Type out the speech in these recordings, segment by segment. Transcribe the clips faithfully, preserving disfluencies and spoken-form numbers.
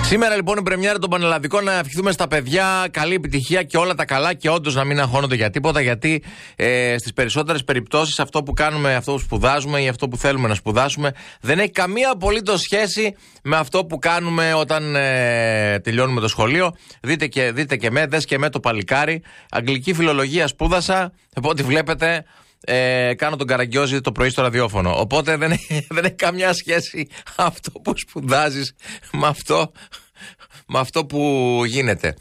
Σήμερα λοιπόν η πρεμιέρα των Πανελλαδικών, να ευχηθούμε στα παιδιά καλή επιτυχία και όλα τα καλά και όντως να μην αγχώνονται για τίποτα, γιατί ε, στις περισσότερες περιπτώσεις αυτό που κάνουμε, αυτό που σπουδάζουμε ή αυτό που θέλουμε να σπουδάσουμε δεν έχει καμία απολύτως σχέση με αυτό που κάνουμε όταν ε, τελειώνουμε το σχολείο. Δείτε και, δείτε και με, δες και με το παλικάρι. Αγγλική φιλολογία σπούδασα, από ό,τι βλέπετε. Ε, κάνω τον Καραγκιόζη το πρωί στο ραδιόφωνο. Οπότε δεν, δεν έχει καμιά σχέση αυτό που σπουδάζεις με αυτό, με αυτό που γίνεται.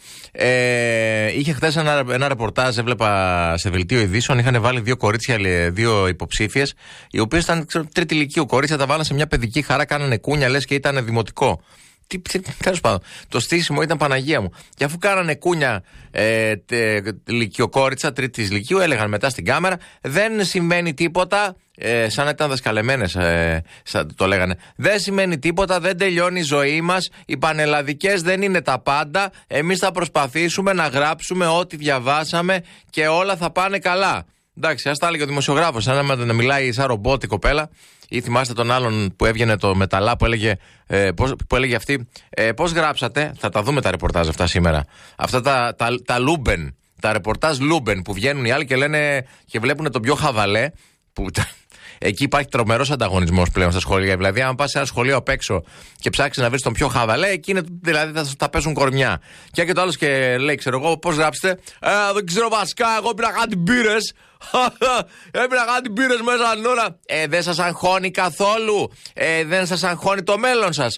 Ε, είχε χθες ένα, ένα ρεπορτάζ, έβλεπα σε δελτίο ειδήσεων. Είχαν βάλει δύο κορίτσια, δύο υποψήφιες, οι οποίες ήταν τρίτη ηλικίου. Κορίτσια τα βάλαν σε μια παιδική χαρά, κάνανε κούνια, λες και ήταν δημοτικό. Τέλος πάντων, το στήσιμο ήταν Παναγία μου. Και αφού κάνανε κούνια ε, τε, λυκειοκόριτσα τρίτης λυκείου, έλεγαν μετά στην κάμερα, δεν σημαίνει τίποτα. Ε, σαν να ήταν δασκαλεμένες, ε, σαν το λέγανε. Δεν σημαίνει τίποτα, δεν τελειώνει η ζωή μας. Οι πανελλαδικές δεν είναι τα πάντα. Εμείς θα προσπαθήσουμε να γράψουμε ό,τι διαβάσαμε και όλα θα πάνε καλά. Εντάξει, ας τα έλεγε ο δημοσιογράφος, σαν να μιλάει σαν ρομπότ η κοπέλα. Ή θυμάστε τον άλλον που έβγαινε το μεταλλά που έλεγε, ε, πώς, που έλεγε αυτή, ε, πώς γράψατε. Θα τα δούμε τα ρεπορτάζ αυτά σήμερα. Αυτά τα, τα, τα Λούμπεν, τα ρεπορτάζ Λούμπεν που βγαίνουν οι άλλοι και λένε και βλέπουν τον πιο χαβαλέ. Που, εκεί υπάρχει τρομερός ανταγωνισμός πλέον στα σχολεία. Δηλαδή, αν πας σε ένα σχολείο απ' έξω και ψάξεις να βρεις τον πιο χαβαλέ, εκεί είναι, δηλαδή θα, θα πέσουν κορμιά. Και έρχεται ο άλλος και λέει, ξέρω εγώ, πώς γράψετε. Ε, δεν ξέρω βασικά, εγώ πήρα κάτι μπύρες. Έπαιρνα κάτι πήρες μέσα την ώρα. Ε, δεν σας αγχώνει καθόλου. Ε, δεν σας αγχώνει το μέλλον σας.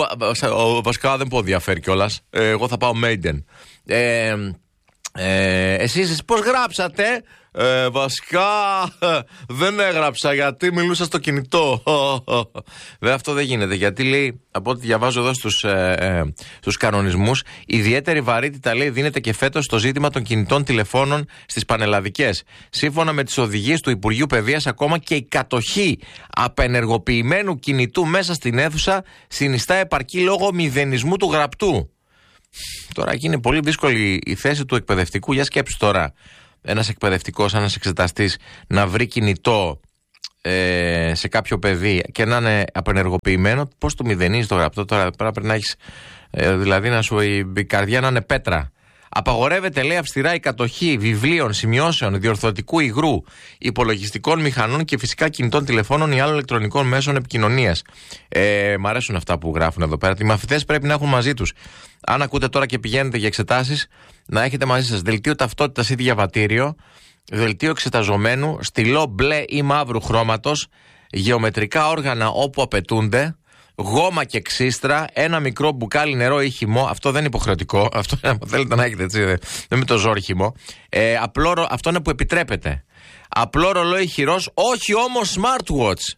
Βασικά δεν πω διαφέρει κιόλας. Ε, εγώ θα πάω Maiden. Ε, ε, εσείς πώς γράψατε? Ε, βασικά δεν έγραψα γιατί μιλούσα στο κινητό. Δε, αυτό δεν γίνεται, γιατί λέει, από ό,τι διαβάζω εδώ στους, ε, ε, στους κανονισμούς, ιδιαίτερη βαρύτητα λέει δίνεται και φέτος στο ζήτημα των κινητών τηλεφώνων στις πανελλαδικές. Σύμφωνα με τις οδηγίες του Υπουργείου Παιδείας, ακόμα και η κατοχή απενεργοποιημένου κινητού μέσα στην αίθουσα συνιστά επαρκή λόγω μηδενισμού του γραπτού. Τώρα εκεί είναι πολύ δύσκολη η θέση του εκπαιδευτικού. Για σκέψου τώρα, ένας εκπαιδευτικός, ένας εξεταστής να βρει κινητό ε, σε κάποιο παιδί και να είναι απενεργοποιημένο, πώς το μηδενίζει το γραπτό? Τώρα πρέπει να έχεις, ε, δηλαδή να σου η, η καρδιά να είναι πέτρα. Απαγορεύεται, λέει, αυστηρά η κατοχή βιβλίων, σημειώσεων, διορθωτικού υγρού, υπολογιστικών μηχανών και φυσικά κινητών τηλεφώνων ή άλλων ηλεκτρονικών μέσων επικοινωνίας. Ε, μ' αρέσουν αυτά που γράφουν εδώ πέρα. Οι μαθητές πρέπει να έχουν μαζί τους. Αν ακούτε τώρα και πηγαίνετε για εξετάσεις, να έχετε μαζί σας δελτίο ταυτότητας ή διαβατήριο, δελτίο εξεταζομένου, στυλό μπλε ή μαύρου χρώματος, γεωμετρικά όργανα όπου απαιτούνται, γόμα και ξύστρα, ένα μικρό μπουκάλι νερό ή χυμό. Αυτό δεν είναι υποχρεωτικό. Αυτό θέλετε να έχετε, έτσι. Δεν με το ζόρι χυμό. Ε, απλό, αυτό είναι που επιτρέπεται. Απλό ρολόι χειρός, όχι όμως smartwatch.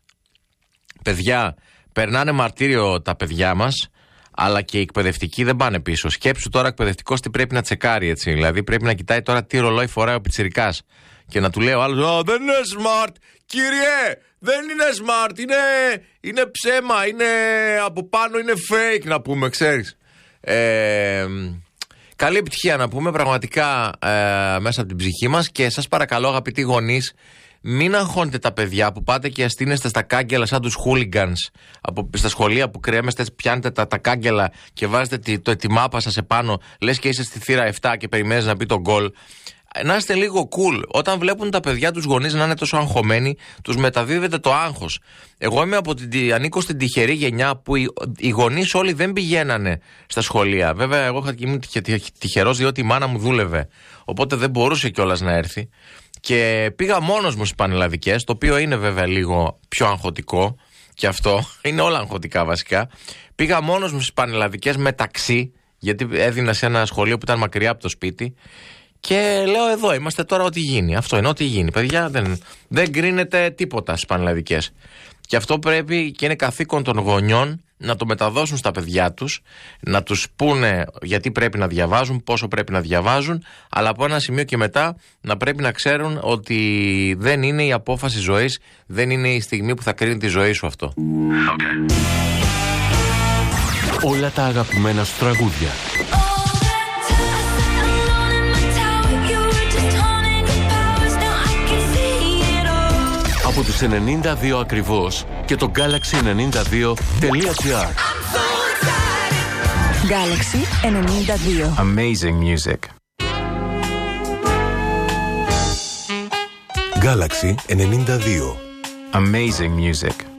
Παιδιά, περνάνε μαρτύριο τα παιδιά μας, αλλά και οι εκπαιδευτικοί δεν πάνε πίσω. Σκέψου τώρα εκπαιδευτικός τι πρέπει να τσεκάρει, έτσι. Δηλαδή πρέπει να κοιτάει τώρα τι ρολόι φοράει ο πιτσιρικάς. Και να του λέει ο άλλος, δεν είναι smart, κύριε, δεν είναι smart, είναι, είναι ψέμα, είναι από πάνω, είναι fake, να πούμε, ξέρεις. Ε, καλή επιτυχία να πούμε, πραγματικά ε, μέσα από την ψυχή μας. Και σας παρακαλώ, αγαπητοί γονείς, μην αγχώνετε τα παιδιά που πάτε και αστείνεστε στα κάγκελα σαν τους hooligans από, στα σχολεία που κρέμεστε, πιάνετε τα, τα κάγκελα και βάζετε τη, το, τη μάπα σας επάνω, λες και είσαι στη θύρα επτά και περιμένεις να μπει το γκολ. Να είστε λίγο cool. Όταν βλέπουν τα παιδιά τους γονείς να είναι τόσο αγχωμένοι, τους μεταδίδεται το άγχος. Εγώ είμαι από την, ανήκω στην τυχερή γενιά που οι, οι γονείς όλοι δεν πηγαίνανε στα σχολεία. Βέβαια, εγώ ήμουν τυχερός διότι η μάνα μου δούλευε. Οπότε δεν μπορούσε κιόλας να έρθει. Και πήγα μόνος μου στις πανελλαδικές, το οποίο είναι βέβαια λίγο πιο αγχωτικό. Και αυτό είναι όλα αγχωτικά βασικά. Πήγα μόνος μου στις πανελλαδικές με ταξί, γιατί έδινα σε ένα σχολείο που ήταν μακριά από το σπίτι. Και λέω, εδώ είμαστε τώρα, ό,τι γίνει. Αυτό είναι, ό,τι γίνει. Παιδιά, δεν, δεν κρίνεται τίποτα στις πανελλαδικές. Και αυτό πρέπει και είναι καθήκον των γονιών να το μεταδώσουν στα παιδιά τους, να τους πούνε γιατί πρέπει να διαβάζουν, πόσο πρέπει να διαβάζουν, αλλά από ένα σημείο και μετά να πρέπει να ξέρουν ότι δεν είναι η απόφαση ζωής, δεν είναι η στιγμή που θα κρίνει τη ζωή σου αυτό. Okay. Όλα τα αγαπημένα σου τραγούδια. Από τους ενενήντα δύο ακριβώς και το Galaxy ενενήντα δύο τελεία τζι άρ. Galaxy ενενήντα δύο. Amazing music. Galaxy ενενήντα δύο. Amazing music.